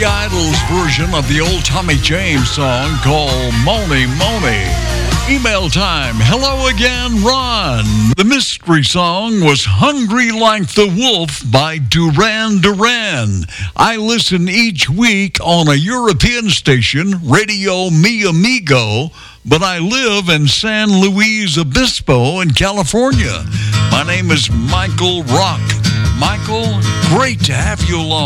the Idols version of the old Tommy James song called Mony Mony. Email time. Hello again, Ron. The mystery song was Hungry Like the Wolf by Duran Duran. I listen each week on a European station, Radio Mi Amigo, but I live in San Luis Obispo in California. My name is Michael Rock. Michael, great to have you along.